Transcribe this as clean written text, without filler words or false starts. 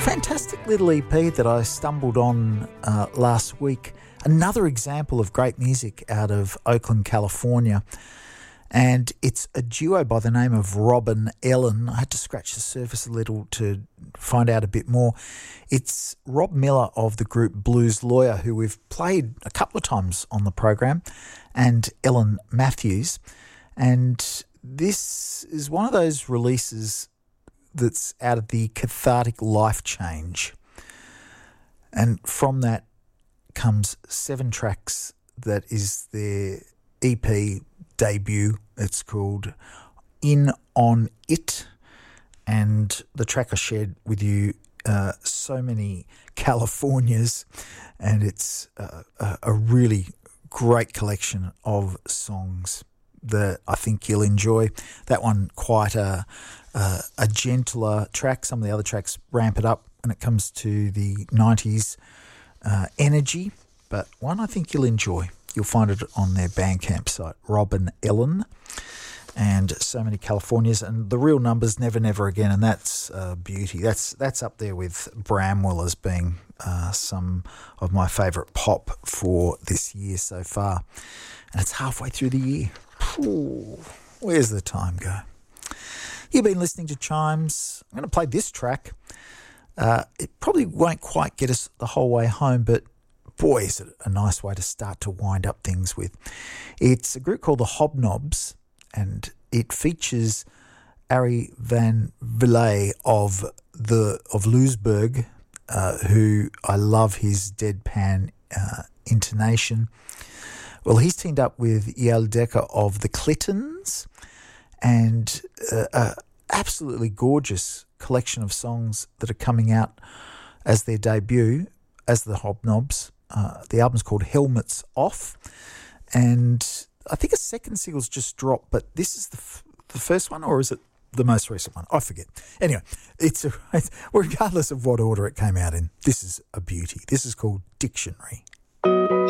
Fantastic little EP that I stumbled on last week. Another example of great music out of Oakland, California. And it's a duo by the name of Rob and Ellen. I had to scratch the surface a little to find out a bit more. It's Rob Miller of the group Blues Lawyer, who we've played a couple of times on the program, and Ellen Matthews. And this is one of those releases that's out of the Cathartic Life Change. And from that comes 7 tracks that is their EP debut. It's called In On It. And the track I shared with you, So Many Californias. And it's a really great collection of songs that I think you'll enjoy. That one quite a gentler track. Some of the other tracks ramp it up when it comes to the 90s energy, but one I think you'll enjoy. You'll find it on their Bandcamp site, Rob and Ellen, and So Many Californias, and The Real Numbers, Never Never Again, and that's beauty. That's up there with Bramwell as being some of my favourite pop for this year so far. And it's halfway through the year. Ooh, where's the time go? You've been listening to Chimes. I'm going to play this track. It probably won't quite get us the whole way home, but boy, is it a nice way to start to wind up things with. It's a group called the Hobnobs, and it features Ari van Vliet of Louisburg, who I love his deadpan intonation. Well, he's teamed up with Yael Decker of the Clintons, and absolutely gorgeous collection of songs that are coming out as their debut as the Hobnobs. The album's called Helmets Off, and I think a second single's just dropped, but this is the first one, or is it the most recent one? I forget. Anyway, it's regardless of what order it came out in, this is a beauty. This is called Dictionary.